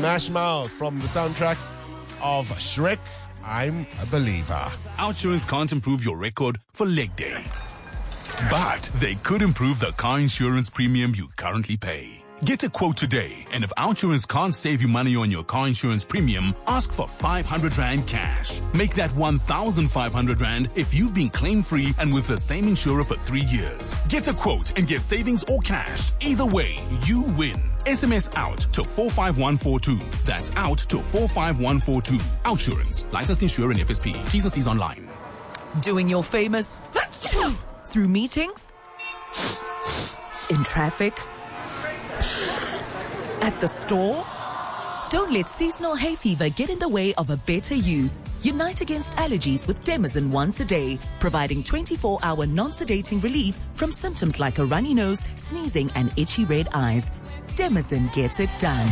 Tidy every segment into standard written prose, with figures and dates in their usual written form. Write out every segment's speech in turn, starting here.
Smash Mouth from the soundtrack of Shrek, I'm a Believer. Outsurance can't improve your record for leg day, but they could improve the car insurance premium you currently pay. Get a quote today, and if Outsurance can't save you money on your car insurance premium, ask for 500 Rand cash. Make that 1,500 Rand if you've been claim-free and with the same insurer for 3 years. Get a quote and get savings or cash. Either way, you win. SMS out to 45142. That's out to 45142. Outsurance. Licensed insurer and FSP. T's and C's online. Doing your famous through meetings, in traffic, at the store. Don't let seasonal hay fever get in the way of a better you. Unite against allergies with Demazin once a day, providing 24-hour non-sedating relief from symptoms like a runny nose, sneezing, and itchy red eyes. Demazin gets it done.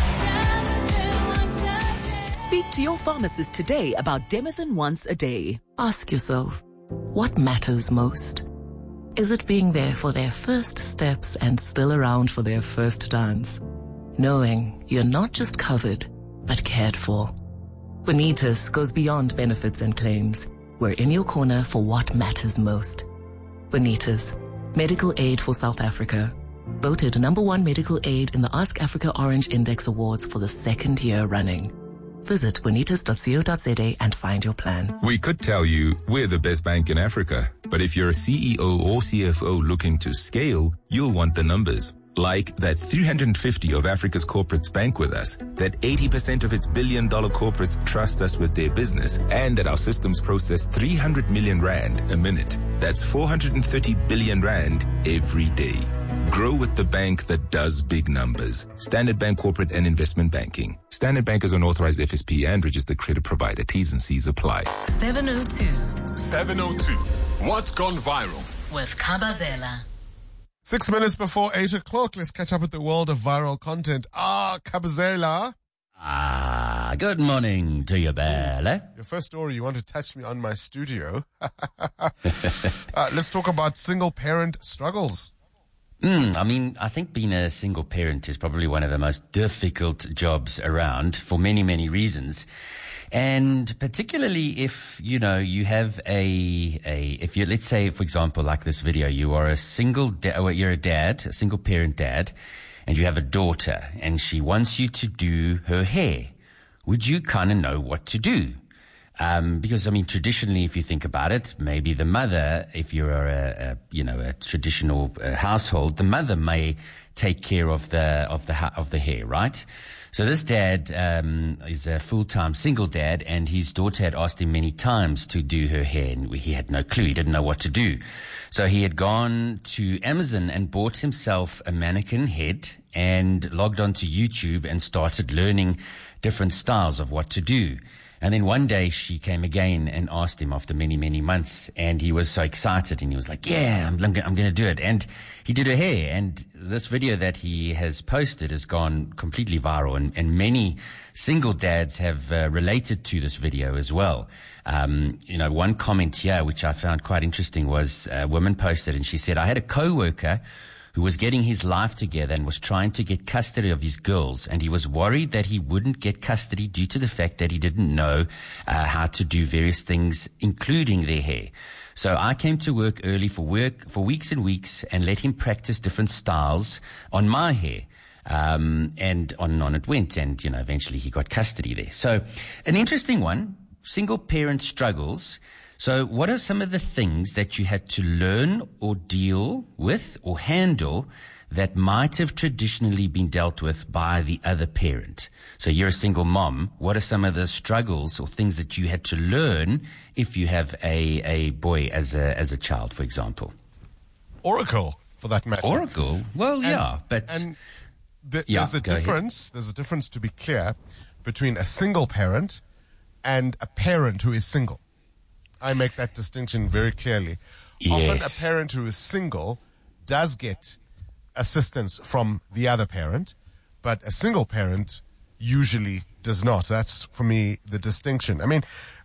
Speak to your pharmacist today about Demazin once a day. Ask yourself, what matters most? Is it being there for their first steps and still around for their first dance? Knowing you're not just covered, but cared for. Bonitas goes beyond benefits and claims. We're in your corner for what matters most. Bonitas, medical aid for South Africa. Voted #1 medical aid in the Ask Africa Orange Index Awards for the second year running. Visit bonitas.co.za and find your plan. We could tell you we're the best bank in Africa, but if you're a CEO or CFO looking to scale, you'll want the numbers. Like that 350 of Africa's corporates bank with us, that 80% of its billion-dollar corporates trust us with their business, and that our systems process 300 million Rand a minute. That's 430 billion Rand every day. Grow with the bank that does big numbers. Standard Bank Corporate and Investment Banking. Standard Bank is an authorized FSP and registered credit provider. T's and C's apply. 702. What's gone viral? With Kabazela. 6 minutes before 8 o'clock. Let's catch up with the world of viral content. Kabazela. Good morning to you, Bella. Your first story, you want to touch me on my studio. Let's talk about single parent struggles. I think being a single parent is probably one of the most difficult jobs around for many, many reasons. And particularly if, you have if you, let's say, for example, like this video, you are you're a single parent dad, and you have a daughter, and she wants you to do her hair. Would you kind of know what to do? Because traditionally, if you think about it, maybe the mother, if you're a traditional household, the mother may take care of the hair, right? So this dad, is a full-time single dad, and his daughter had asked him many times to do her hair, and he had no clue. He didn't know what to do. So he had gone to Amazon and bought himself a mannequin head and logged onto YouTube and started learning different styles of what to do. And then one day she came again and asked him after many, many months, and he was so excited, and he was like, yeah, I'm going to do it. And he did her hair, and this video that he has posted has gone completely viral, and many single dads have related to this video as well. One comment here, which I found quite interesting, was a woman posted, and she said, I had a coworker who was getting his life together and was trying to get custody of his girls, and he was worried that he wouldn't get custody due to the fact that he didn't know how to do various things, including their hair. So I came to work early for weeks and weeks and let him practice different styles on my hair. And on and on it went, and eventually he got custody there. So an interesting one, single parent struggles. So what are some of the things that you had to learn or deal with or handle that might have traditionally been dealt with by the other parent? So you're a single mom. What are some of the struggles or things that you had to learn if you have a boy as a child, for example? Oracle, for that matter. Oracle? Well, there's a difference. There's a difference, to be clear, between a single parent and a parent who is single. I make that distinction very clearly. Yes. Often a parent who is single does get assistance from the other parent, but a single parent usually does not. That's, for me, the distinction. The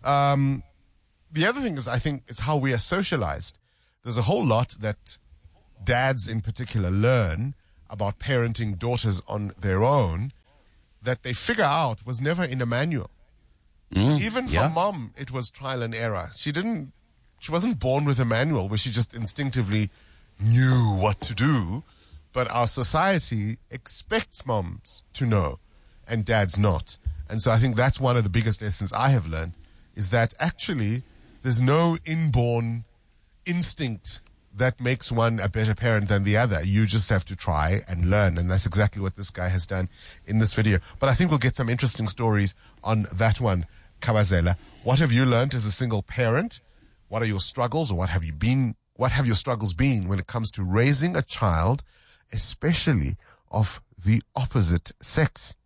other thing is, I think, it's how we are socialized. There's a whole lot that dads in particular learn about parenting daughters on their own that they figure out was never in a manual. Even for mom, it was trial and error. She wasn't born with a manual where she just instinctively knew what to do. But our society expects moms to know and dads not. And so I think that's one of the biggest lessons I have learned, is that actually there's no inborn instinct that makes one a better parent than the other. You just have to try and learn. And that's exactly what this guy has done in this video. But I think we'll get some interesting stories on that one. Kawazela, what have you learned as a single parent? What are your struggles, or what have your struggles been when it comes to raising a child, especially of the opposite sex?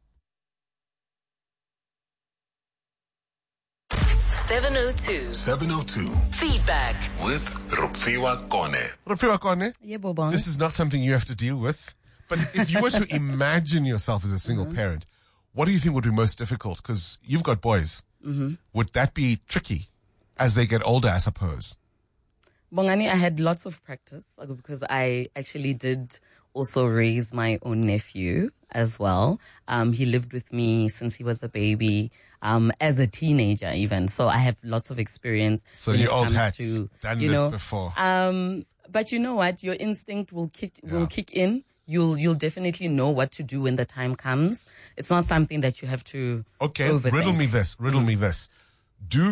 702 Feedback with Rupfiwa Kone. Rupfiwa Kone, Yeah, Boba. this is not something you have to deal with. But if you were to imagine yourself as a single parent, what do you think would be most difficult? Because you've got boys. Would that be tricky as they get older, I suppose? Bongani, I had lots of practice because I actually did also raise my own nephew as well. He lived with me since he was a baby, as a teenager even. So I have lots of experience. So when you it old comes hats, to, done you this know, before. But you know what? Your instinct will kick in. You'll definitely know what to do when the time comes. It's not something that you have to overthink. Riddle me this. Do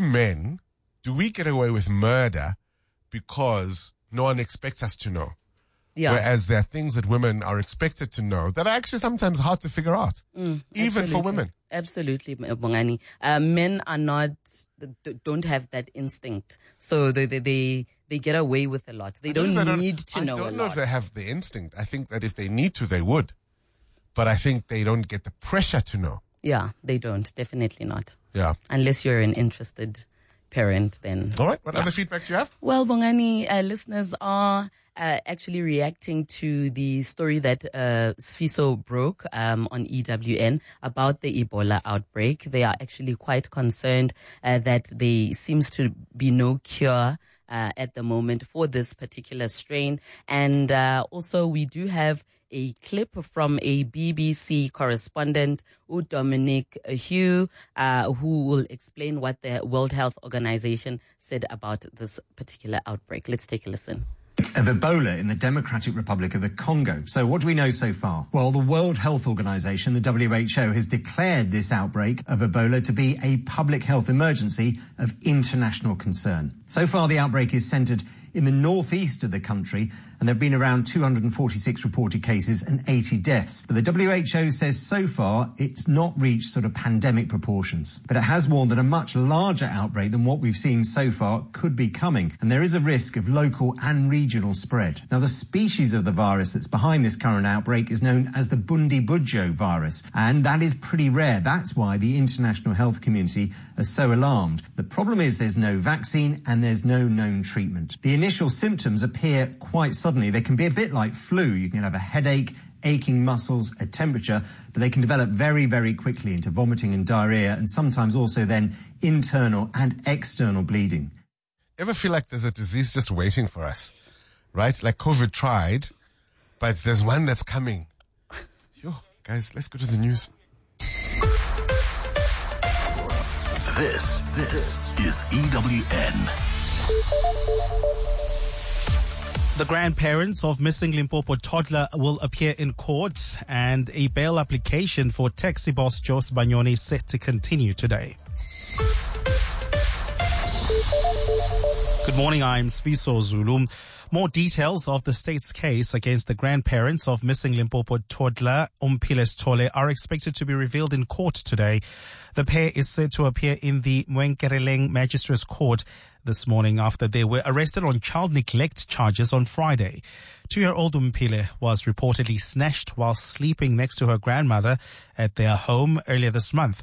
we get away with murder because no one expects us to know? Yeah. Whereas there are things that women are expected to know that are actually sometimes hard to figure out, even for women. Absolutely, Bongani. Men don't have that instinct. So they get away with a lot. They don't need to know a lot. I don't know if they have the instinct. I think that if they need to, they would. But I think they don't get the pressure to know. Yeah, they don't. Definitely not. Yeah. Unless you're an interested parent, then. All right. What other feedback do you have? Well, Bongani, listeners are actually reacting to the story that Sfiso broke on EWN about the Ebola outbreak. They are actually quite concerned that there seems to be no cure at the moment for this particular strain. And also we do have a clip from a BBC correspondent, Dominic Hugh, who will explain what the World Health Organization said about this particular outbreak. Let's take a listen. Of Ebola in the Democratic Republic of the Congo. So what do we know so far? Well, the World Health Organization, the WHO, has declared this outbreak of Ebola to be a public health emergency of international concern. So far, the outbreak is centered in the northeast of the country, and there have been around 246 reported cases and 80 deaths. But the WHO says so far it's not reached sort of pandemic proportions. But it has warned that a much larger outbreak than what we've seen so far could be coming, and there is a risk of local and regional spread. Now, the species of the virus that's behind this current outbreak is known as the Bundibugyo virus, and that is pretty rare. That's why the international health community are so alarmed. The problem is there's no vaccine and there's no known treatment. The initial symptoms appear quite suddenly. They can be a bit like flu. You can have a headache, aching muscles, a temperature, but they can develop very, very quickly into vomiting and diarrhea, and sometimes also then internal and external bleeding. Ever feel like there's a disease just waiting for us, right? Like COVID tried, but there's one that's coming. Yo, guys, let's go to the news. This is EWN. The grandparents of missing Limpopo toddler will appear in court, and a bail application for taxi boss Jose Banyoni is set to continue today. Good morning, I'm Sfiso Zulu. More details of the state's case against the grandparents of missing Limpopo toddler Umphile Sithole are expected to be revealed in court today. The pair is said to appear in the Moenkereleng Magistrates Court this morning after they were arrested on child neglect charges on Friday. 2-year-old Umphile was reportedly snatched while sleeping next to her grandmother at their home earlier this month.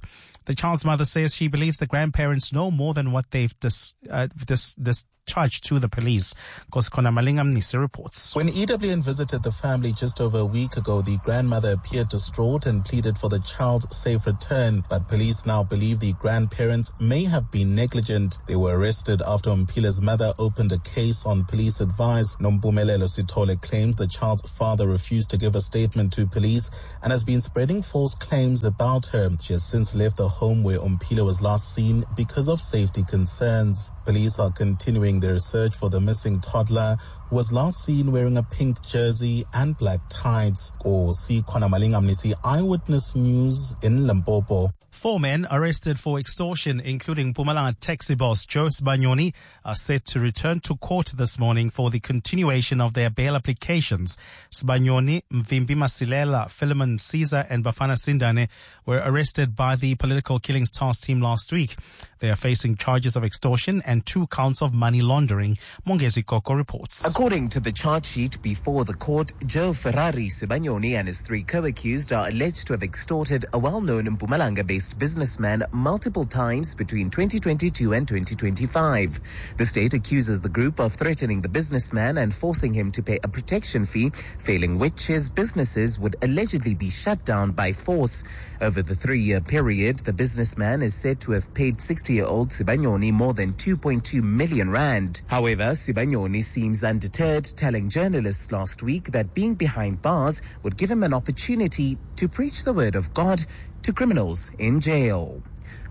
The child's mother says she believes the grandparents know more than what they've discharged to the police. Koskona Malingamnisi reports. When EWN visited the family just over a week ago, the grandmother appeared distraught and pleaded for the child's safe return. But police now believe the grandparents may have been negligent. They were arrested after Mphile's mother opened a case on police advice. Nompumelelo Sithole claims the child's father refused to give a statement to police and has been spreading false claims about her. She has since left the home where Mphile was last seen because of safety concerns. Police are continuing their search for the missing toddler who was last seen wearing a pink jersey and black tights. Kosikona Malingamnisi, Eyewitness News in Limpopo. 4 men arrested for extortion, including Mpumalanga taxi boss Joe Sibanyoni, are set to return to court this morning for the continuation of their bail applications. Sibanyoni, Mvimbi Masilela, Philemon Caesar and Bafana Sindane were arrested by the Political Killings Task Team last week. They are facing charges of extortion and 2 counts of money laundering. Mongezi Koko reports. According to the charge sheet before the court, Joe Ferrari Sibanyoni and his 3 co-accused are alleged to have extorted a well-known Mpumalanga-based businessman multiple times between 2022 and 2025. The state accuses the group of threatening the businessman and forcing him to pay a protection fee, failing which his businesses would allegedly be shut down by force. Over the 3-year period, the businessman is said to have paid 60-year-old Sibanyoni more than 2.2 million rand. However, Sibanyoni seems undeterred, telling journalists last week that being behind bars would give him an opportunity to preach the word of God to criminals in jail.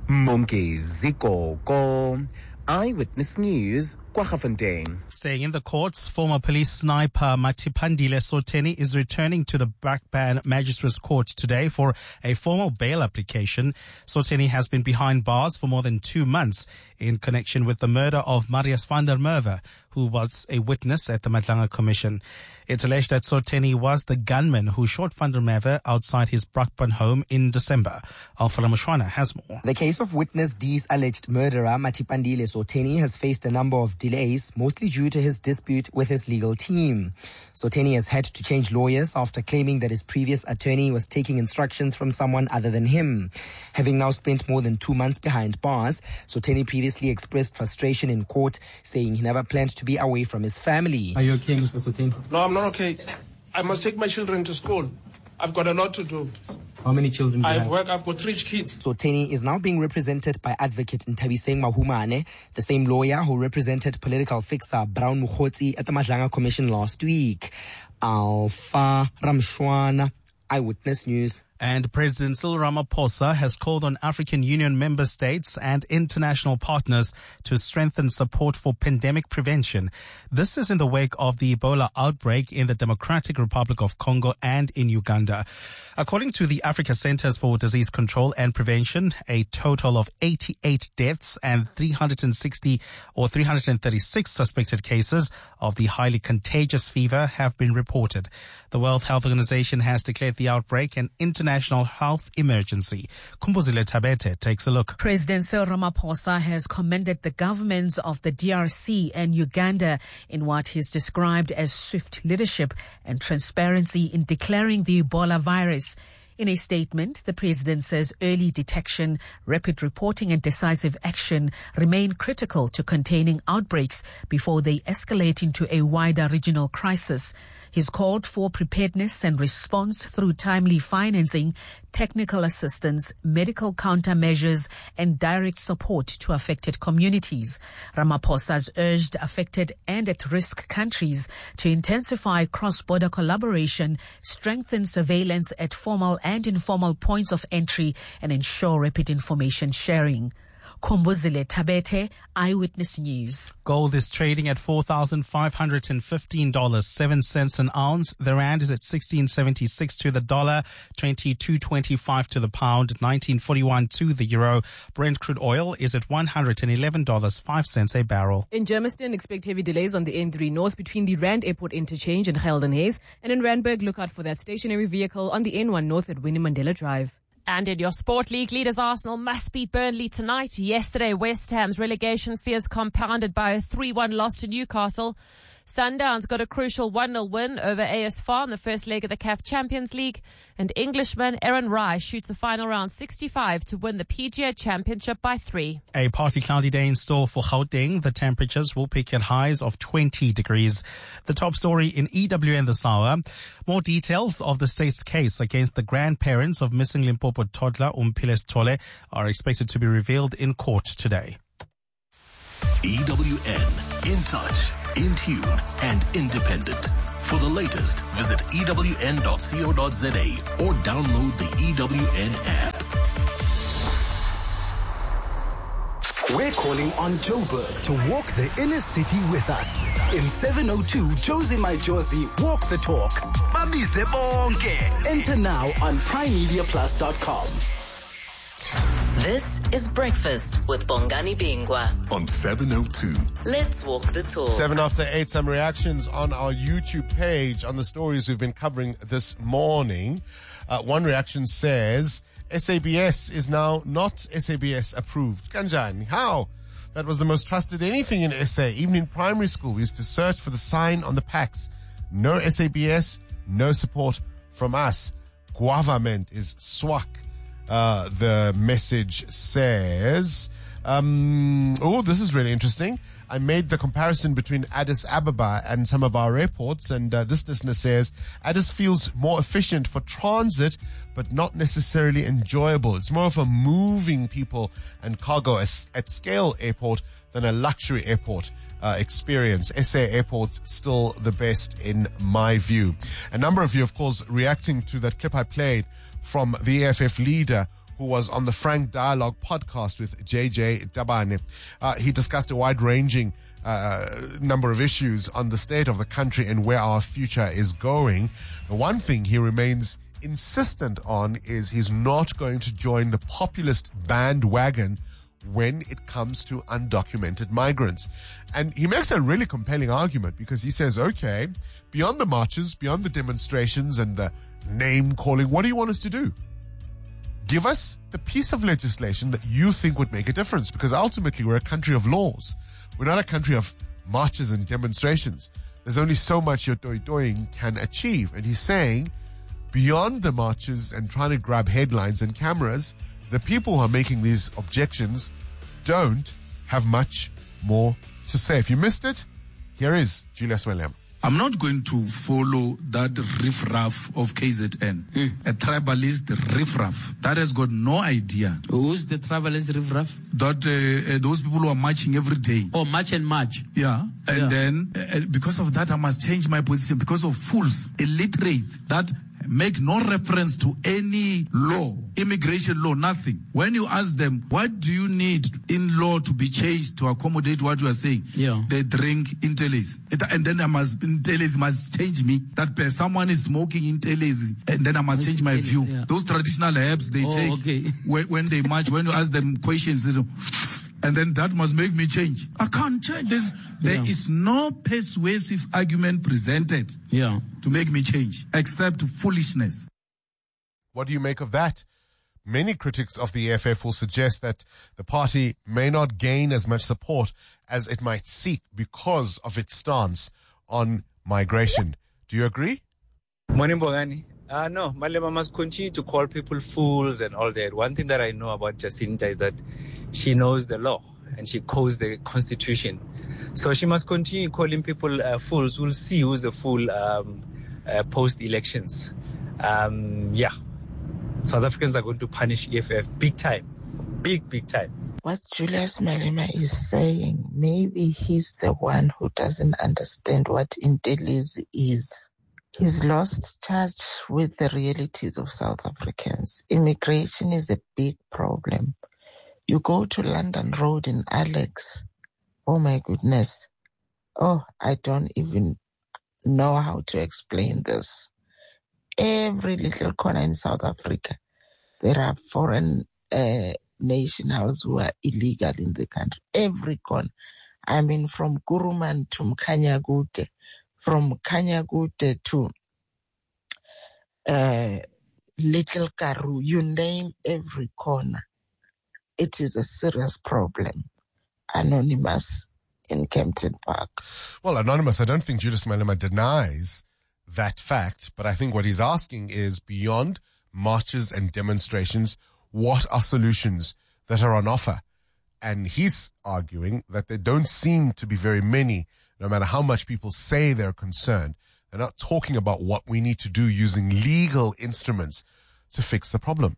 Mongezi Koko, Eyewitness News, KwaGafontein. Staying in the courts, former police sniper Matipandile Soteni is returning to the Brakpan Magistrates Court today for a formal bail application. Soteni has been behind bars for more than 2 months in connection with the murder of Marius van der Merwe, who was a witness at the Madlanga Commission. It's alleged that Soteni was the gunman who shot van der Merwe outside his Brakpan home in December. Alfred Mushwana has more. The case of witness D's alleged murderer Matipandile Soteni has faced a number of delays, mostly due to his dispute with his legal team. Soteni has had to change lawyers after claiming that his previous attorney was taking instructions from someone other than him. Having now spent more than 2 months behind bars, Soteni previously expressed frustration in court, saying he never planned to be away from his family. Are you okay, Mr. Soteni? No, I'm not okay. I must take my children to school. I've got a lot to do. How many children do you have? I've got 3 kids. Soteni is now being represented by advocate Ntabiseng Mahumane, the same lawyer who represented political fixer Brown Mukhotsi at the Madlanga Commission last week. Alpha Ramshwana, Eyewitness News. And President Cyril Ramaphosa has called on African Union member states and international partners to strengthen support for pandemic prevention. This is in the wake of the Ebola outbreak in the Democratic Republic of Congo and in Uganda. According to the Africa Centers for Disease Control and Prevention, a total of 88 deaths and 336 suspected cases of the highly contagious fever have been reported. The World Health Organization has declared the outbreak an international health emergency. Kumbuzile Tabete takes a look. President Cyril Ramaphosa has commended the governments of the DRC and Uganda in what he's described as swift leadership and transparency in declaring the Ebola virus. In a statement, the president says early detection, rapid reporting and decisive action remain critical to containing outbreaks before they escalate into a wider regional crisis. He's called for preparedness and response through timely financing, technical assistance, medical countermeasures, and direct support to affected communities. Ramaphosa has urged affected and at-risk countries to intensify cross-border collaboration, strengthen surveillance at formal and informal points of entry, and ensure rapid information sharing. Kumbuzile Tabete, Eyewitness News. Gold is trading at $4,515.07 an ounce. The rand is at 16.76 to the dollar, 22.25 to the pound, 19.41 to the euro. Brent crude oil is at $111.05 a barrel. In Germiston, expect heavy delays on the N3 North between the Rand Airport interchange and Gelden Hayes. And in Randburg, look out for that stationary vehicle on the N1 North at Winnie Mandela Drive. And in your Sport League leaders, Arsenal must beat Burnley tonight. Yesterday, West Ham's relegation fears compounded by a 3-1 loss to Newcastle. Sundowns got a crucial 1-0 win over AS FAR in the first leg of the CAF Champions League. And Englishman Aaron Rai shoots a final round 65 to win the PGA Championship by 3. A partly cloudy day in store for Gauteng. The temperatures will peak at highs of 20 degrees. The top story in EWN this hour. More details of the state's case against the grandparents of missing Limpopo toddler Umphile Sithole are expected to be revealed in court today. EWN, in touch, in tune, and independent. For the latest, visit ewn.co.za or download the EWN app. We're calling on Joburg to walk the inner city with us. In 702 Josie My Josie Walk the Talk. Babize bonke. Enter now on primemediaplus.com. This is Breakfast with Bongani Bingwa on 702. Let's walk the talk. 7 after 8, some reactions on our YouTube page on the stories we've been covering this morning. One reaction says, SABS is now not SABS approved. Kanjani, how? That was the most trusted anything in SA. Even in primary school, we used to search for the sign on the packs. No SABS, no support from us. Government is swak. The message says, this is really interesting. I made the comparison between Addis Ababa and some of our airports, and this listener says, Addis feels more efficient for transit, but not necessarily enjoyable. It's more of a moving people and cargo at scale airport than a luxury airport experience. SA airport's still the best in my view. A number of you, of course, reacting to that clip I played from the EFF leader who was on the Frank Dialogue podcast with JJ Dabane. He discussed a wide-ranging number of issues on the state of the country and where our future is going. The one thing he remains insistent on is he's not going to join the populist bandwagon when it comes to undocumented migrants. And he makes a really compelling argument because he says, okay, beyond the marches, beyond the demonstrations and the name calling, what do you want us to do? Give us the piece of legislation that you think would make a difference, because ultimately we're a country of laws. We're not a country of marches and demonstrations. There's only so much your doing can achieve. And he's saying, beyond the marches and trying to grab headlines and cameras, the people who are making these objections don't have much more to say. If you missed it, here is Julius William. I'm not going to follow that riffraff of KZN, a tribalist riffraff that has got no idea. Who's the tribalist riffraff? That those people who are marching every day. Oh, march and march. Yeah, and then because of that, I must change my position because of fools, illiterates that make no reference to any law, immigration law, nothing. When you ask them, what do you need in law to be changed to accommodate what you are saying? Yeah. They drink Intelis. And then Intelis must change me. That someone is smoking Intelis. And then I must change my view. Yeah. Those traditional herbs they take when they march, when you ask them questions, and then that must make me change. I can't change this. There is no persuasive argument presented to make me change, except foolishness. What do you make of that? Many critics of the EFF will suggest that the party may not gain as much support as it might seek because of its stance on migration. Do you agree? Morning, Bongani. No, Malema must continue to call people fools and all that. One thing that I know about Jacinta is that she knows the law and she quotes the constitution. So she must continue calling people fools. We'll see who's a fool post-elections. South Africans are going to punish EFF big time. Big time. What Julius Malema is saying, maybe he's the one who doesn't understand what Intelis is. He's lost touch with the realities of South Africans. Immigration is a big problem. You go to London Road in Alex, oh my goodness. Oh, I don't even know how to explain this. Every little corner in South Africa, there are foreign nationals who are illegal in the country. Every corner. I mean, from Kuruman to Mkanyagute, from Kanyagute to Little Karoo, you name every corner. It is a serious problem. Anonymous, in Kempton Park. Well, Anonymous, I don't think Julius Malema denies that fact, but I think what he's asking is, beyond marches and demonstrations, what are solutions that are on offer? And he's arguing that there don't seem to be very many, no matter how much people say they're concerned. They're not talking about what we need to do using legal instruments to fix the problem.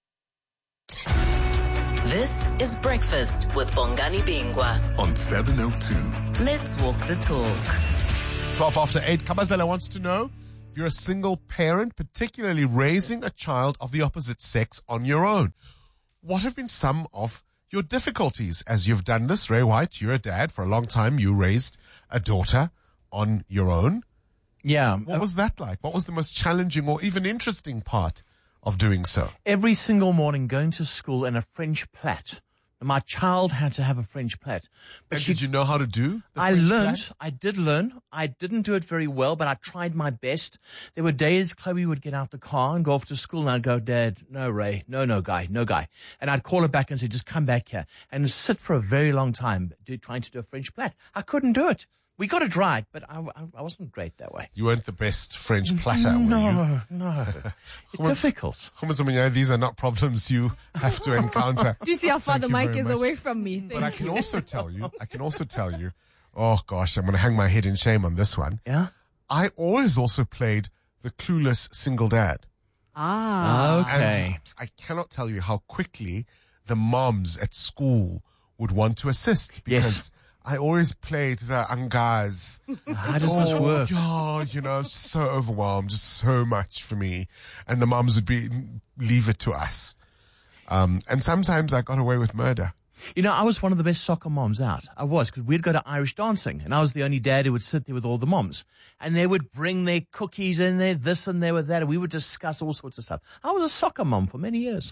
This is Breakfast with Bongani Bingwa on 702. Let's walk the talk. 12 after 8. Kabazela wants to know if you're a single parent, particularly raising a child of the opposite sex on your own. What have been some of your difficulties as you've done this? Ray White, you're a dad. For a long time, you raised a daughter on your own. Yeah. What was that like? What was the most challenging or even interesting part of doing so? Every single morning going to school in a French plat. My child had to have a French plat. But did you know how to do the I French learned. plat? I did learn. I didn't do it very well, but I tried my best. There were days Chloe would get out the car and go off to school, and I'd go, Dad, no, Ray, no, guy. And I'd call her back and say, just come back here. And sit for a very long time trying to do a French plat. I couldn't do it. We got it right, but I wasn't great that way. You weren't the best French platter, were you? No. It's difficult. These are not problems you have to encounter. Do you see how far the Thank you mic very is much. away from me? But I can also tell you, oh gosh, I'm going to hang my head in shame on this one. Yeah? I always also played the clueless single dad. Okay. And I cannot tell you how quickly the moms at school would want to assist, because I always played the angaz. How does this work? Oh, so overwhelmed, just so much for me. And the moms would leave it to us. And sometimes I got away with murder. I was one of the best soccer moms out. I was, because we'd go to Irish dancing, and I was the only dad who would sit there with all the moms. And they would bring their cookies and their this and their that, and we would discuss all sorts of stuff. I was a soccer mom for many years.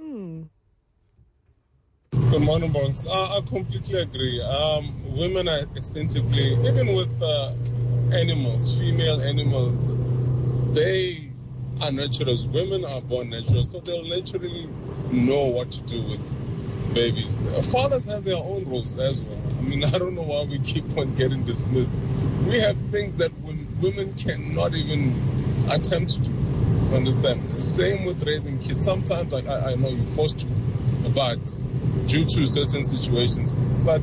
Good morning, Bongs. I completely agree. Women are extensively, even with animals, female animals, they are naturals. Women are born natural, so they'll naturally know what to do with babies. Fathers have their own roles as well. I mean, I don't know why we keep on getting dismissed. We have things that women cannot even attempt to do. Understand? Same with raising kids. Sometimes, I know you're forced to, but due to certain situations, but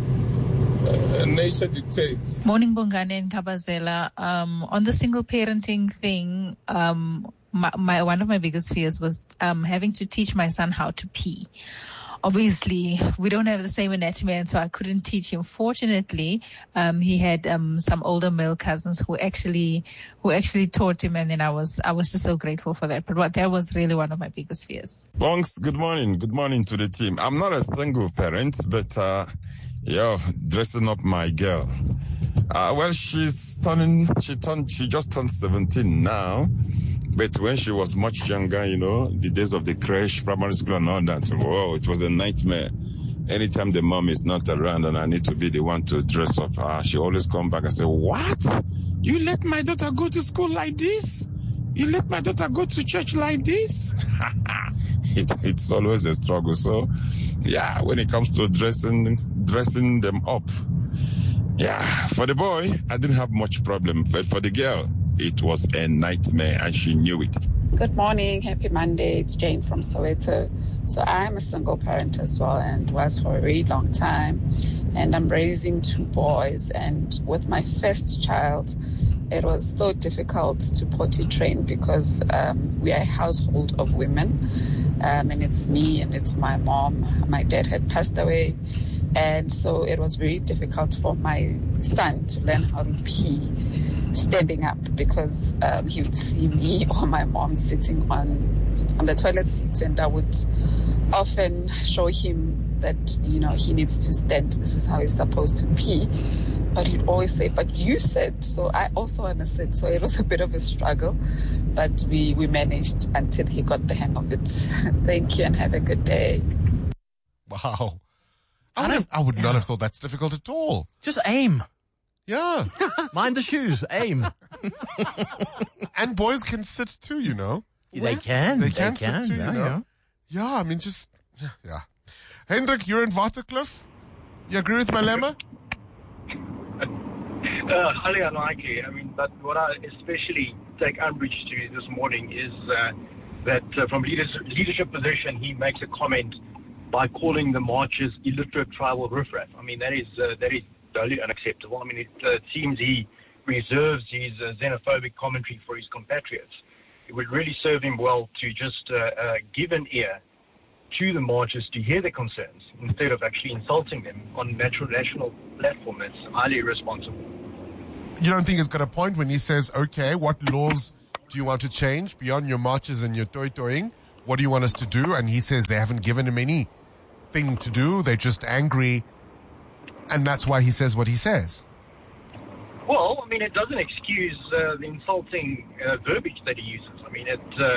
nature dictates. Morning, Bongani and Kabazela. On the single parenting thing, one of my biggest fears was having to teach my son how to pee. Obviously, we don't have the same anatomy, and so I couldn't teach him. Fortunately, he had some older male cousins who actually taught him, and then I was just so grateful for that. But that was really one of my biggest fears. Bonks, good morning. Good morning to the team. I'm not a single parent, but dressing up my girl. She just turned 17 now. But when she was much younger, the days of the creche, primary school and all that, it was a nightmare. Anytime the mom is not around and I need to be the one to dress up her, she always come back and say, "What? You let my daughter go to school like this? You let my daughter go to church like this?" It's always a struggle. So, when it comes to dressing them up, for the boy, I didn't have much problem. But for the girl, it was a nightmare, and she knew it. Good morning. Happy Monday. It's Jane from Soweto. So I'm a single parent as well, and was for a very long time. And I'm raising 2 boys. And with my first child, it was so difficult to potty train because we are a household of women. And it's me and it's my mom. My dad had passed away. And so it was very difficult for my son to learn how to pee standing up, because he would see me or my mom sitting on the toilet seat, and I would often show him that, he needs to stand. This is how he's supposed to pee. But he'd always say, "But you said," so I also want to sit. So it was a bit of a struggle, but we managed until he got the hang of it. Thank you and have a good day. Wow. I would not have thought that's difficult at all. Just aim. Yeah. Mind the shoes. Aim. And boys can sit too, They can. They can sit too, Yeah, I mean, yeah. Hendrik, you're in Waterkloof. You agree with Malema? Highly unlikely. I mean, but what I especially take umbrage to this morning is that from leadership position, he makes a comment by calling the marchers illiterate tribal riffraff. I mean, that is totally unacceptable. I mean, it seems he reserves his xenophobic commentary for his compatriots. It would really serve him well to just give an ear to the marchers to hear their concerns instead of actually insulting them on a national platform. That's highly irresponsible. You don't think he's got a point when he says, okay, what laws do you want to change beyond your marches and your toy-toying? What do you want us to do? And he says they haven't given him anything to do. They're just angry. And that's why he says what he says. Well, I mean, it doesn't excuse the insulting verbiage that he uses. I mean,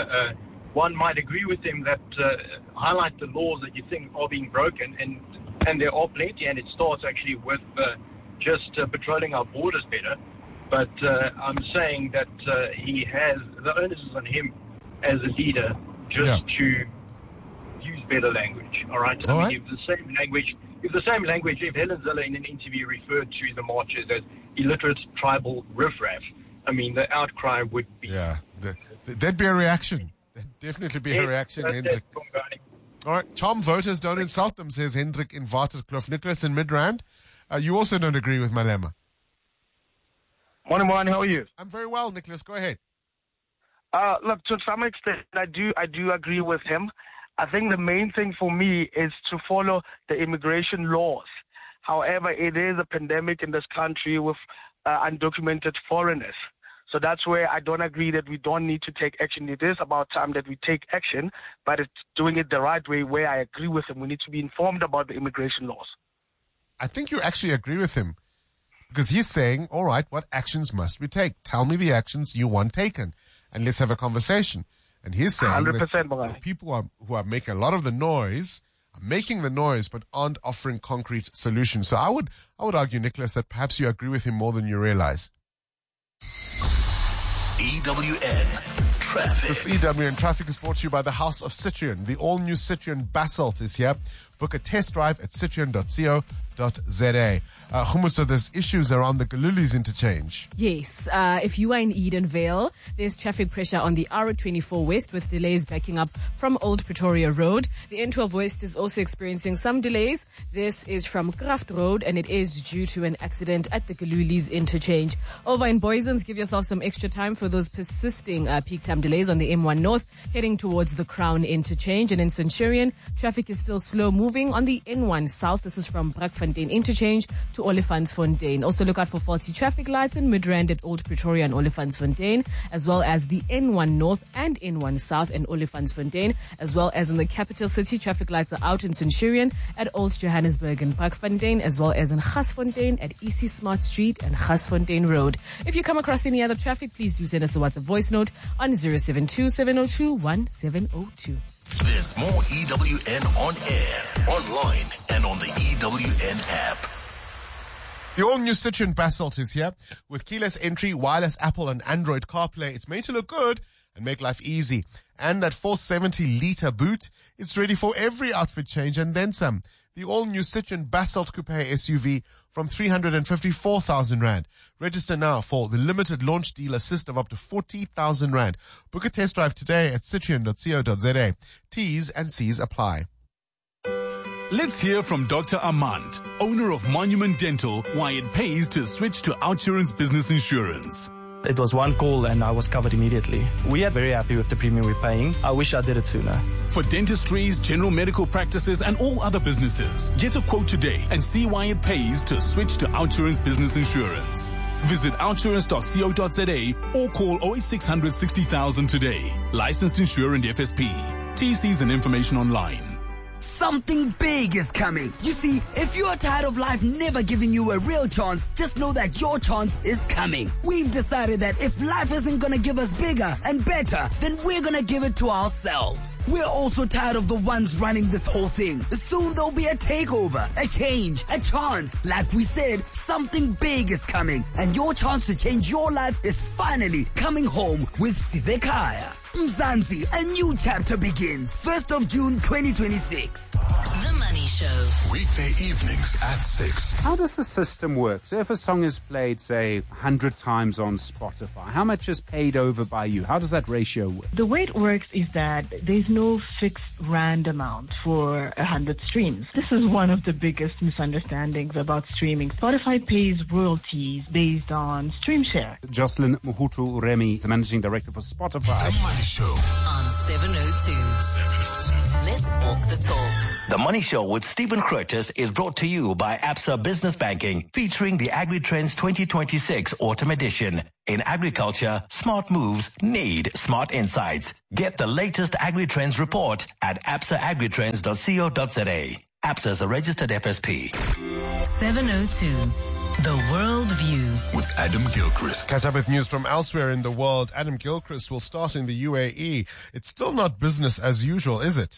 one might agree with him that highlight the laws that you think are being broken, and there are plenty, and it starts actually with just patrolling our borders better. But I'm saying that the onus is on him as a leader just to use better language, all right? All I right. mean, if Helen Zille in an interview referred to the marchers as illiterate tribal riffraff, I mean, the outcry would be... Yeah, there'd be a reaction. There'd definitely be a reaction, Hendrik. All right, Tom, voters don't insult them, says Hendrik in Waterkloof. Nicholas in Midrand, you also don't agree with Malema. Morning, how are you? I'm very well, Nicholas. Go ahead. Look, to some extent, I do agree with him. I think the main thing for me is to follow the immigration laws. However, it is a pandemic in this country with undocumented foreigners. So that's where I don't agree that we don't need to take action. It is about time that we take action, but it's doing it the right way where I agree with him. We need to be informed about the immigration laws. I think you actually agree with him because he's saying, all right, what actions must we take? Tell me the actions you want taken and let's have a conversation. And he's saying 100%, that people who are making a lot of the noise are making the noise but aren't offering concrete solutions. So I would argue, Nicholas, that perhaps you agree with him more than you realize. EWN Traffic. This EWN Traffic is brought to you by the House of Citroen. The all-new Citroen Basalt is here. Book a test drive at citroen.co.za. So there's issues around the Galulis interchange. Yes. If you are in Edenvale, there's traffic pressure on the R24 West with delays backing up from Old Pretoria Road. The N12 West is also experiencing some delays. This is from Kraft Road and it is due to an accident at the Galulis interchange. Over in Boysons, give yourself some extra time for those persisting peak time delays on the M1 North heading towards the Crown interchange. And in Centurion, traffic is still slow moving on the N1 South. This is from Brakfontein interchange to Olifantsfontein. Also look out for faulty traffic lights in Midrand at Old Pretoria and Olifantsfontein, as well as the N1 North and N1 South and Olifantsfontein, as well as in the capital city. Traffic lights are out in Centurion at Old Johannesburg and Parkfontein, as well as in Gasfontein at EC Smart Street and Gasfontein Road. If you come across any other traffic, please do send us a WhatsApp voice note on 072-702-1702. There's more EWN on air, online, and on the EWN app. The all-new Citroen Basalt is here with keyless entry, wireless Apple and Android CarPlay. It's made to look good and make life easy. And that 470-litre boot, it's ready for every outfit change and then some. The all-new Citroen Basalt Coupe SUV from 354,000 Rand. Register now for the limited launch deal assist of up to 40,000 Rand. Book a test drive today at citroen.co.za. T's and C's apply. Let's hear from Dr. Armand, owner of Monument Dental, why it pays to switch to OUTsurance Business Insurance. It was one call and I was covered immediately. We are very happy with the premium we're paying. I wish I did it sooner. For dentistries, general medical practices and all other businesses, get a quote today and see why it pays to switch to OUTsurance Business Insurance. Visit outsurance.co.za or call 08600 60,000 today. Licensed insurer and FSP. TCs and information online. Something big is coming. You see, if you're tired of life never giving you a real chance, just know that your chance is coming. We've decided that if life isn't gonna give us bigger and better, then we're gonna give it to ourselves. We're also tired of the ones running this whole thing. Soon there'll be a takeover, a change, a chance. Like we said, something big is coming, and your chance to change your life is finally coming home with Sizekaya. Mzansi, a new chapter begins 1st of June 2026. The Money Show. Show. Weekday evenings at 6. How does the system work? So if a song is played, say, 100 times on Spotify, how much is paid over by you? How does that ratio work? The way it works is that there's no fixed rand amount for 100 streams. This is one of the biggest misunderstandings about streaming. Spotify pays royalties based on stream share. Jocelyn Mohutu-Remy, the managing director for Spotify. The Money Show on 702. Let's walk the talk. The Money Show with Stephen Curtis is brought to you by Absa Business Banking, featuring the AgriTrends 2026 Autumn Edition. In agriculture, smart moves need smart insights. Get the latest AgriTrends report at absaagritrends.co.za. Absa is a registered FSP. 702. The World View with Adam Gilchrist. Catch up with news from elsewhere in the world. Adam Gilchrist will start in the UAE. It's still not business as usual, is it?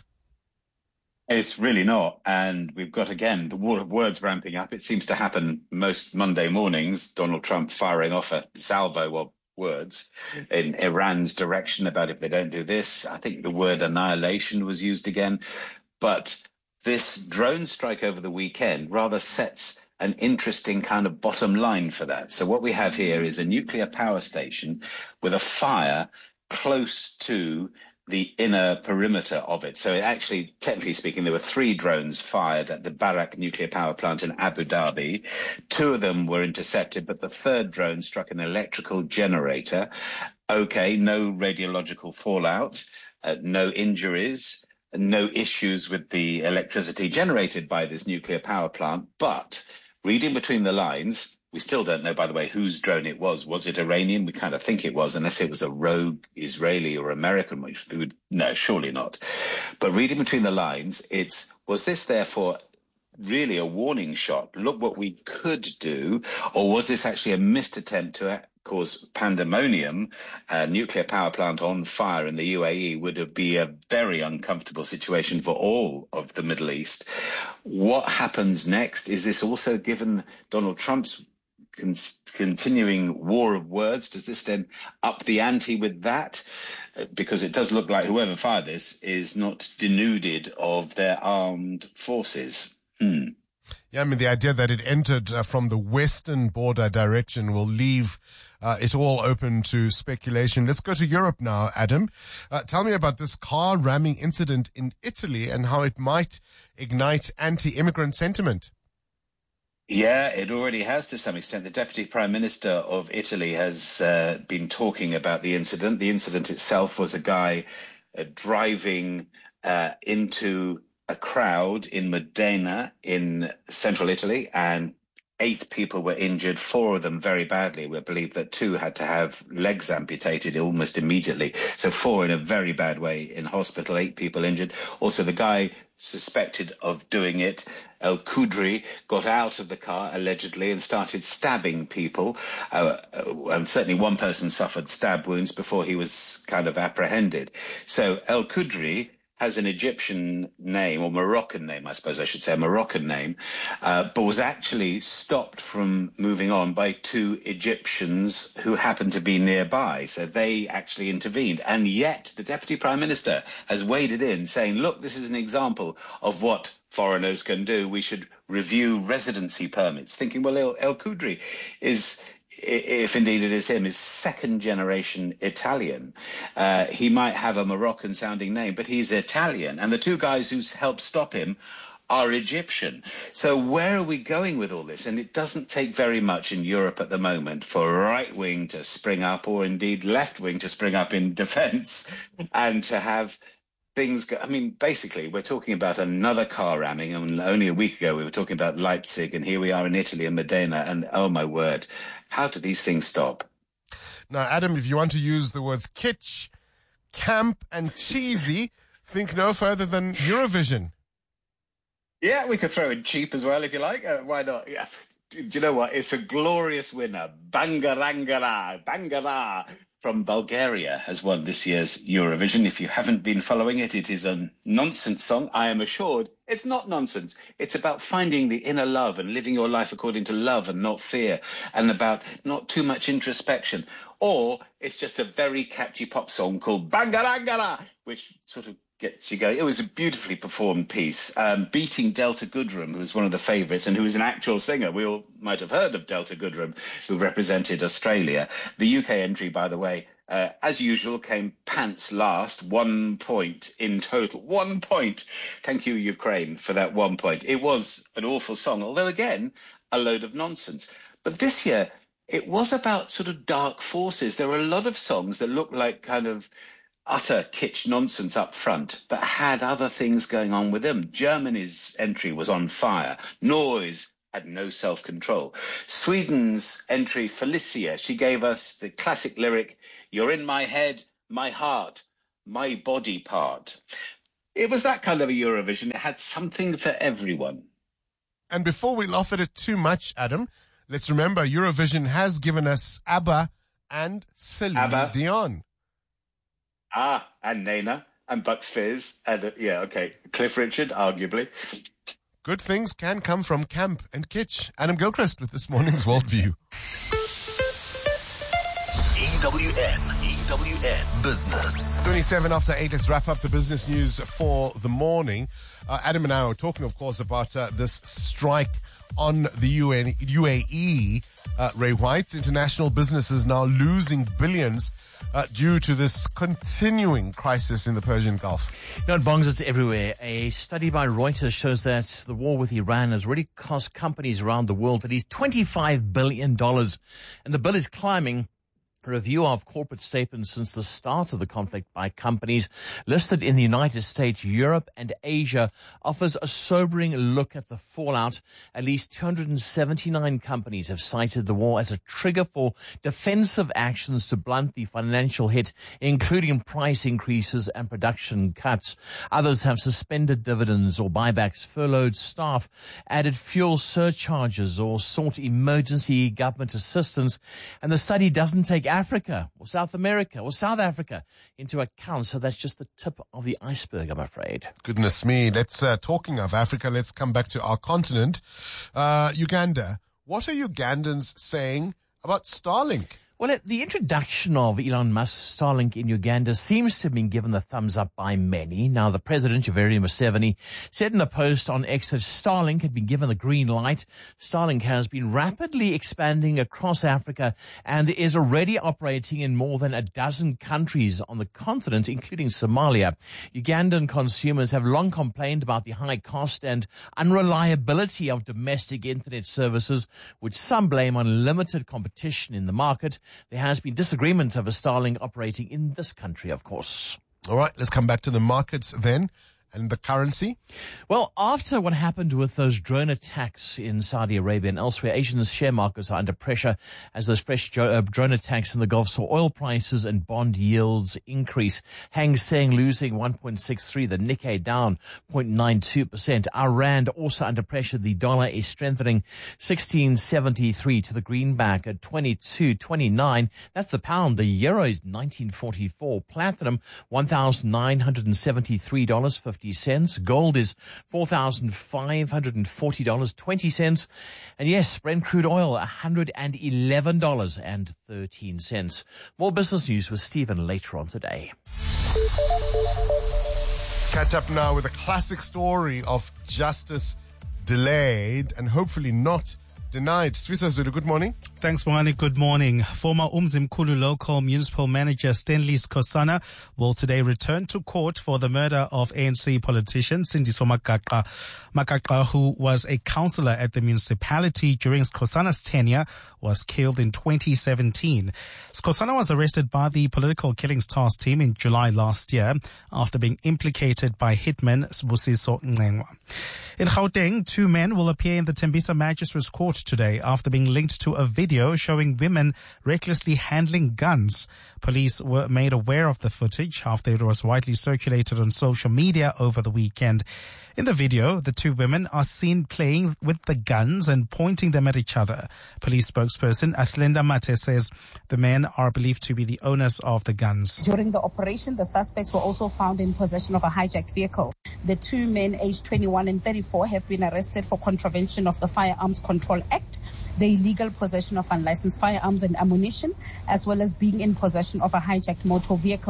It's really not. And we've got, again, the war of words ramping up. It seems to happen most Monday mornings. Donald Trump firing off a salvo of words in Iran's direction about if they don't do this. I think the word annihilation was used again. But this drone strike over the weekend rather sets an interesting kind of bottom line for that. So what we have here is a nuclear power station with a fire close to the inner perimeter of it. So it actually, technically speaking, there were 3 drones fired at the Barak nuclear power plant in Abu Dhabi. 2 of them were intercepted, but the 3rd drone struck an electrical generator. Okay, no radiological fallout, no injuries, no issues with the electricity generated by this nuclear power plant. But reading between the lines, we still don't know, by the way, whose drone it was. Was it Iranian? We kind of think it was, unless it was a rogue Israeli or American, which we would, no, surely not. But reading between the lines, was this therefore really a warning shot? Look what we could do. Or was this actually a missed attempt to cause pandemonium? A nuclear power plant on fire in the UAE would be a very uncomfortable situation for all of the Middle East. What happens next? Is this also, given Donald Trump's continuing war of words, does this then up the ante with that? Because it does look like whoever fired this is not denuded of their armed forces. Yeah, I mean, the idea that it entered from the western border direction will leave it all open to speculation. Let's go to Europe now, Adam. Tell me about this car ramming incident in Italy and how it might ignite anti-immigrant sentiment. Yeah, it already has to some extent. The Deputy Prime Minister of Italy has been talking about the incident. The incident itself was a guy driving into a crowd in Modena in central Italy, and 8 people were injured, 4 of them very badly. We believe that 2 had to have legs amputated almost immediately. So 4 in a very bad way in hospital, 8 people injured. Also, the guy suspected of doing it, El Kudri, got out of the car allegedly and started stabbing people. And certainly one person suffered stab wounds before he was kind of apprehended. So El Kudri has an Egyptian name, or Moroccan name, I suppose I should say, a Moroccan name, but was actually stopped from moving on by 2 Egyptians who happened to be nearby. So they actually intervened. And yet the Deputy Prime Minister has waded in saying, look, this is an example of what foreigners can do. We should review residency permits, thinking, well, El Kudri is, if indeed it is him, is 2nd generation Italian. He might have a Moroccan sounding name, but he's Italian. And the 2 guys who helped stop him are Egyptian. So where are we going with all this? And it doesn't take very much in Europe at the moment for right wing to spring up, or indeed left wing to spring up in defense, and to have things go. I mean, basically, we're talking about another car ramming, and only a week ago we were talking about Leipzig, and here we are in Italy and Modena, and oh my word, how do these things stop? Now, Adam, if you want to use the words kitsch, camp, and cheesy, think no further than Eurovision. Yeah, we could throw in cheap as well, if you like. Why not? Yeah. Do you know what? It's a glorious winner. Bangara from Bulgaria has won this year's Eurovision. If you haven't been following it, it is a nonsense song. I am assured it's not nonsense. It's about finding the inner love and living your life according to love and not fear, and about not too much introspection. Or it's just a very catchy pop song called Bangarangara, which sort of gets you going. It was a beautifully performed piece, beating Delta Goodrem, who was one of the favourites and who was an actual singer. We all might have heard of Delta Goodrem, who represented Australia. The UK entry, by the way, as usual, came pants last, 1 point in total. 1 point. Thank you, Ukraine, for that 1 point. It was an awful song, although, again, a load of nonsense. But this year, it was about sort of dark forces. There were a lot of songs that looked like kind of utter kitsch nonsense up front, but had other things going on with them. Germany's entry was on fire. Norway's had no self-control. Sweden's entry, Felicia, she gave us the classic lyric, "You're in my head, my heart, my body part." It was that kind of a Eurovision. It had something for everyone. And before we laugh at it too much, Adam, let's remember Eurovision has given us ABBA and Celine Dion. And Nena, and Bucks Fizz, and Cliff Richard, arguably. Good things can come from camp and kitsch. Adam Gilchrist with this morning's Worldview. EWN Business. 27 after 8, let's wrap up the business news for the morning. Adam and I were talking, of course, about this strike on the UAE. Ray White, international businesses now losing billions due to this continuing crisis in the Persian Gulf. You know, it bongs us everywhere. A study by Reuters shows that the war with Iran has already cost companies around the world at least $25 billion. And the bill is climbing. A review of corporate statements since the start of the conflict by companies listed in the United States, Europe, and Asia offers a sobering look at the fallout. At least 279 companies have cited the war as a trigger for defensive actions to blunt the financial hit, including price increases and production cuts. Others have suspended dividends or buybacks, furloughed staff, added fuel surcharges, or sought emergency government assistance. And the study doesn't take Africa or South America or South Africa into account. So that's just the tip of the iceberg, I'm afraid. Goodness me. Let's, talking of Africa, let's come back to our continent. Uganda. What are Ugandans saying about Starlink? Well, the introduction of Elon Musk's Starlink in Uganda seems to have been given the thumbs up by many. Now, the president, Yoweri Museveni, said in a post on X that Starlink had been given the green light. Starlink has been rapidly expanding across Africa and is already operating in more than a dozen countries on the continent, including Somalia. Ugandan consumers have long complained about the high cost and unreliability of domestic internet services, which some blame on limited competition in the market. There has been disagreement over Starlink operating in this country, of course. All right, let's come back to the markets then. And the currency? Well, after what happened with those drone attacks in Saudi Arabia and elsewhere, Asian share markets are under pressure as those fresh drone attacks in the Gulf saw oil prices and bond yields increase. Hang Seng losing 1.63%, the Nikkei down 0.92%. Our rand also under pressure. The dollar is strengthening 16.73 to the greenback at 22.29. That's the pound. The euro is 19.44. Platinum $1,973.50. Gold is $4,540.20. And yes, Brent crude oil, $111.13. More business news with Stephen later on today. Catch up now with a classic story of justice delayed and hopefully not denied. Swiso Zulu, good morning. Thanks, Moani. Good morning. Former Umzimkhulu local municipal manager Stanley Skhosana will today return to court for the murder of ANC politician Sindiso Magaqa. Magaqa, who was a councillor at the municipality during Skhosana's tenure, was killed in 2017. Skhosana was arrested by the Political Killings Task Team in July last year after being implicated by hitman Sibusiso Ngengwa. In Gauteng, 2 men will appear in the Tembisa Magistrates Court today after being linked to a video showing women recklessly handling guns. Police were made aware of the footage after it was widely circulated on social media over the weekend. In the video, the 2 women are seen playing with the guns and pointing them at each other. Police spokesperson Athlenda Mate says the men are believed to be the owners of the guns. During the operation, the suspects were also found in possession of a hijacked vehicle. The 2 men, aged 21 and 34, have been arrested for contravention of the Firearms Control Act, the illegal possession of unlicensed firearms and ammunition, as well as being in possession of a hijacked motor vehicle.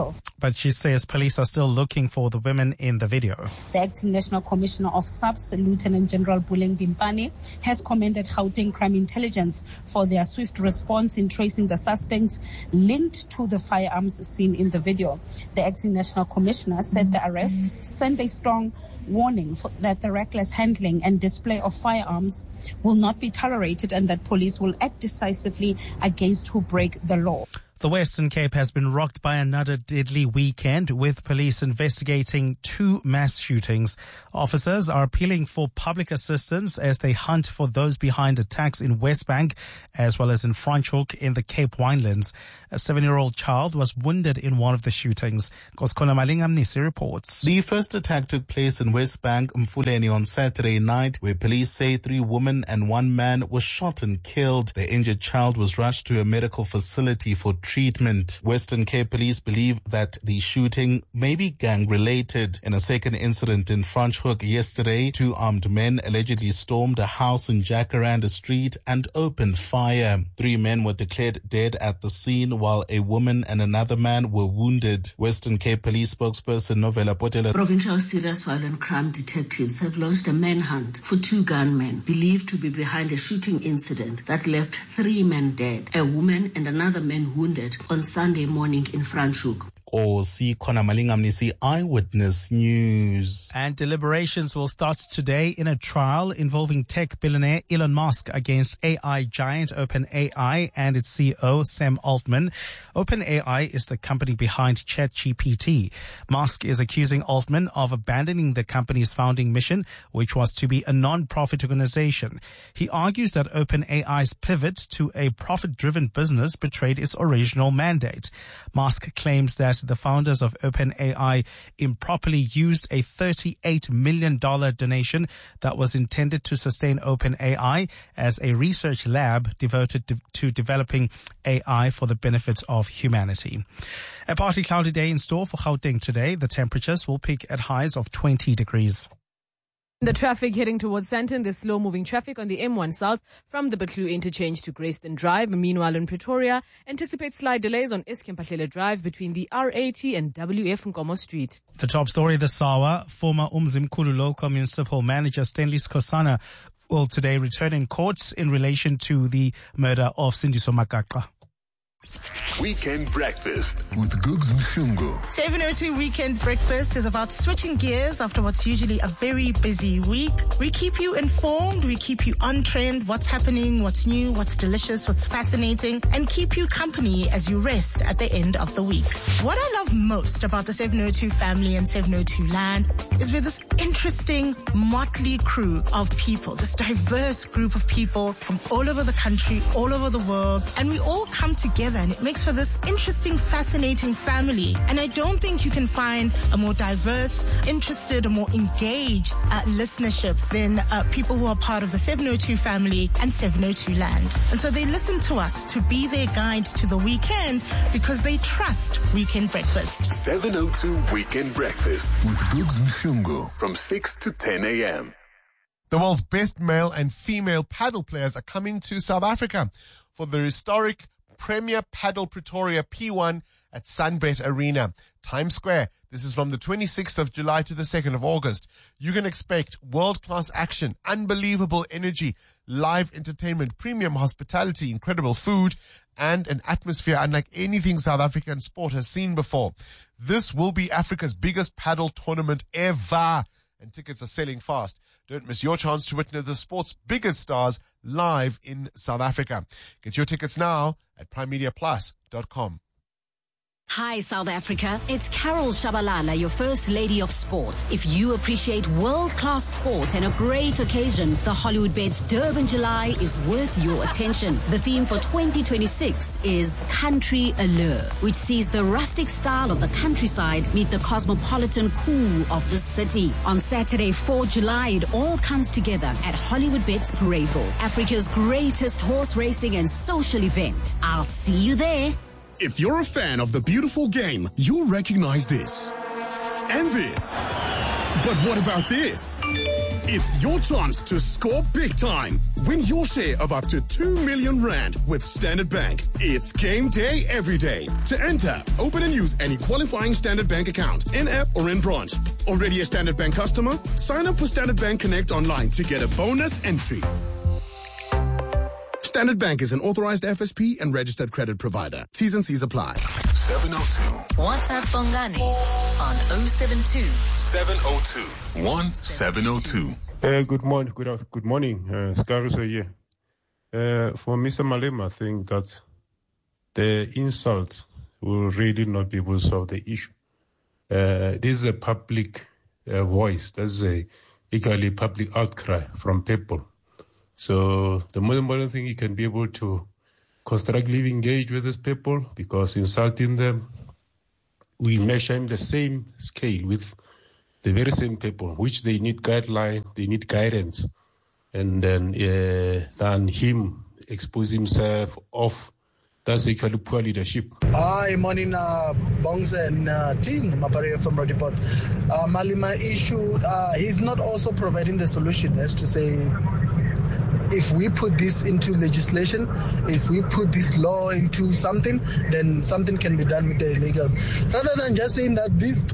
but she says police are still looking for the women in the video. The Acting National Commissioner of SAPS, Lieutenant General Buleng Dimpane, has commended Gauteng Crime Intelligence for their swift response in tracing the suspects linked to the firearms seen in the video. The Acting National Commissioner said the arrest sent a strong warning that the reckless handling and display of firearms will not be tolerated and that police will act decisively against who break the law. The Western Cape has been rocked by another deadly weekend, with police investigating 2 mass shootings. Officers are appealing for public assistance as they hunt for those behind attacks in Westbank as well as in Franschhoek in the Cape Winelands. A 7-year-old child was wounded in one of the shootings. Koskona Malingamnisi reports. The first attack took place in Westbank, Mfuleni, on Saturday night, where police say 3 women and 1 man were shot and killed. The injured child was rushed to a medical facility for treatment. Western Cape police believe that the shooting may be gang-related. In a second incident in Franschhoek yesterday, 2 armed men allegedly stormed a house in Jacaranda Street and opened fire. 3 men were declared dead at the scene, while a woman and another man were wounded. Western Cape police spokesperson Novella Potela. Provincial Serious Violent Crime detectives have launched a manhunt for 2 gunmen believed to be behind a shooting incident that left 3 men dead, a woman and another man wounded on Sunday morning in Franschhoek. Kosi Khona Malingamnisi, Eyewitness News. And deliberations will start today in a trial involving tech billionaire Elon Musk against AI giant OpenAI and its CEO Sam Altman. OpenAI is the company behind ChatGPT. Musk is accusing Altman of abandoning the company's founding mission, which was to be a non-profit organization. He argues that OpenAI's pivot to a profit-driven business betrayed its original mandate. Musk claims that the founders of OpenAI improperly used a $38 million donation that was intended to sustain OpenAI as a research lab devoted to developing AI for the benefit of humanity. A partly cloudy day in store for Gauteng today. The temperatures will peak at highs of 20 degrees. The traffic heading towards Sandton, there's slow-moving traffic on the M1 South from the Butlu interchange to Grayston Drive. Meanwhile, in Pretoria, anticipate slight delays on Eskempahlela Drive between the R80 and WF Nkomo Street. The top story this hour, former Umzimkhulu local municipal manager Stanley Skosana will today return in court in relation to the murder of Sindiso Makaqqa. Weekend Breakfast with Googs Mshungu. 702 Weekend Breakfast is about switching gears after what's usually a very busy week. We keep you informed, we keep you on trend, what's happening, what's new, what's delicious, what's fascinating, and keep you company as you rest at the end of the week. What I love most about the 702 family and 702 land is we're this interesting motley crew of people, this diverse group of people from all over the country, all over the world, and we all come together and it makes for this interesting, fascinating family. And I don't think you can find a more diverse, interested, or more engaged listenership than people who are part of the 702 family and 702 land. And so they listen to us to be their guide to the weekend because they trust Weekend Breakfast. 702 Weekend Breakfast with Googs Mshungu from 6 to 10 a.m. The world's best male and female paddle players are coming to South Africa for the historic Premier Paddle Pretoria P1 at Sunbet Arena, Times Square. This is from the 26th of July to the 2nd of August. You can expect world-class action, unbelievable energy, live entertainment, premium hospitality, incredible food, and an atmosphere unlike anything South African sport has seen before. This will be Africa's biggest paddle tournament ever, and tickets are selling fast. Don't miss your chance to witness the sport's biggest stars live in South Africa. Get your tickets now at primemediaplus.com. Hi, South Africa. It's Carol Shabalala, your First Lady of Sport. If you appreciate world-class sport and a great occasion, the Hollywoodbets Durban July is worth your attention. The theme for 2026 is Country Allure, which sees the rustic style of the countryside meet the cosmopolitan cool of the city. On Saturday, 4 July, it all comes together at Hollywoodbets Greyville, Africa's greatest horse racing and social event. I'll see you there. If you're a fan of the beautiful game, you'll recognize this. And this. But what about this? It's your chance to score big time. Win your share of up to 2 million rand with Standard Bank. It's game day every day. To enter, open and use any qualifying Standard Bank account, in-app or in branch. Already a Standard Bank customer? Sign up for Standard Bank Connect online to get a bonus entry. Standard Bank is an authorized FSP and registered credit provider. T's and C's apply. 702. WhatsApp Bongani on 072 702 1702. Good morning. Skariso here. For Mr. Malema, I think that the insult will really not be able to solve the issue. This is a public voice. That's a equally public outcry from people. So the most important thing, he can be able to constructively engage with these people, because insulting them, we measure in the same scale with the very same people, which they need guideline, they need guidance, and then than him expose himself off. That's equally poor leadership. Hi, morning, Bongs and team. Maparia from Rodipot. Malema issue, he's not also providing the solution, as to say, if we put this into legislation, if we put this law into something, then something can be done with the illegals. Rather than just saying that these